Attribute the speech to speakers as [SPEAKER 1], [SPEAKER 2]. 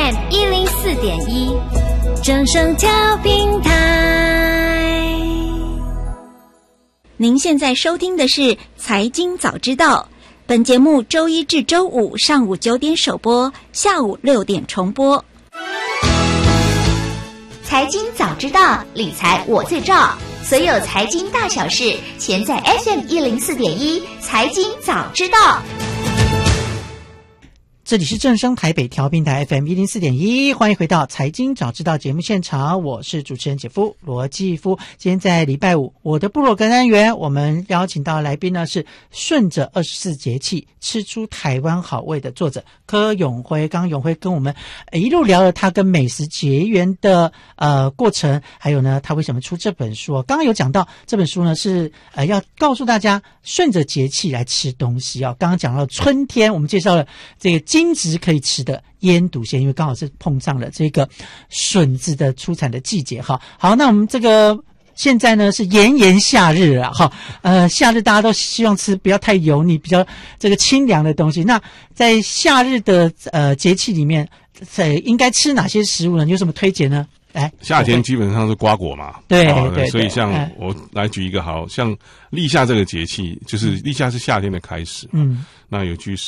[SPEAKER 1] FM 104.1，正声调频台。
[SPEAKER 2] 您现在收听的是财经早知道，本节目周一至周五上午9点首播，下午6点重播。
[SPEAKER 3] 财经早知道，理财我最照，所有财经大小事，全在 FM 104.1财经早知道。
[SPEAKER 4] 这里是正声台北调频台 FM 104.1，欢迎回到财经早知道节目现场，我是主持人姐夫罗继夫。今天在礼拜五，我的部落格单元，我们邀请到的来宾呢是顺着24节气吃出台湾好味的作者柯永辉。刚刚永辉跟我们一路聊了他跟美食结缘的过程，还有呢他为什么出这本书。刚刚有讲到这本书呢是要告诉大家顺着节气来吃东西哦。刚刚讲到春天，我们介绍了这个金质可以吃的腌笃鲜，因为刚好是碰上了这个笋子的出产的季节哈。好，那我们这个现在呢是炎夏日啊哈，夏日大家都希望吃不要太油腻、比较这个清凉的东西。那在夏日的节气里面，应该吃哪些食物呢？你有什么推荐呢？来，
[SPEAKER 5] 夏天基本上是瓜果嘛，
[SPEAKER 4] 对对，
[SPEAKER 5] 所以像我来举一个，好像立夏这个节气，就是立夏是夏天的开始，那有句